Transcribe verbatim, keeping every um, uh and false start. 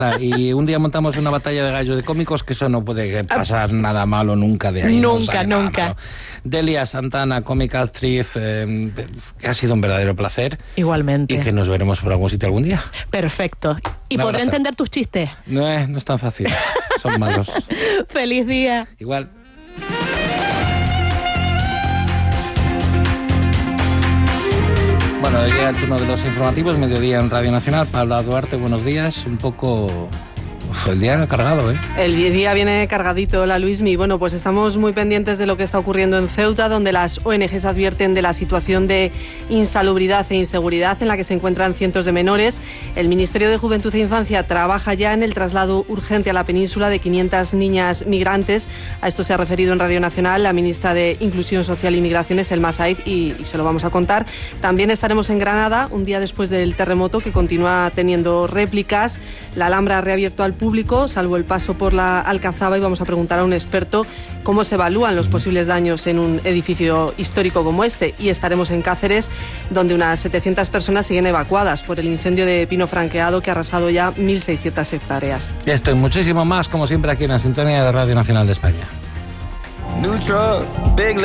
Y un día montamos una batalla de gallo de cómicos, que eso no puede pasar nada malo nunca de ahí. Nunca, no nunca. Delia Santana, cómica, actriz, eh, que ha sido un verdadero placer. Igualmente. Y que nos veremos por algún sitio algún día. Perfecto. ¿Y Un podré abrazo. entender tus chistes? No es, no es tan fácil, son malos. Feliz día. Igual. Bueno, llega el turno de los informativos, mediodía en Radio Nacional. Paula Duarte, buenos días. Un poco... Uf, el día cargado, ¿eh? El día viene cargadito, la Luismi. Bueno, pues estamos muy pendientes de lo que está ocurriendo en Ceuta, donde las O N Ges advierten de la situación de insalubridad e inseguridad en la que se encuentran cientos de menores. El Ministerio de Juventud e Infancia trabaja ya en el traslado urgente a la península de quinientas niñas migrantes. A esto se ha referido en Radio Nacional la ministra de Inclusión Social y Migraciones, Elma Saiz, y, y se lo vamos a contar. También estaremos en Granada, un día después del terremoto, que continúa teniendo réplicas. La Alhambra ha reabierto al público, salvo el paso por la Alcazaba, y vamos a preguntar a un experto cómo se evalúan los posibles daños en un edificio histórico como este. Y estaremos en Cáceres, donde unas setecientas personas siguen evacuadas por el incendio de pino franqueado que ha arrasado ya mil seiscientas hectáreas. Esto y muchísimo más, como siempre, aquí en la sintonía de Radio Nacional de España.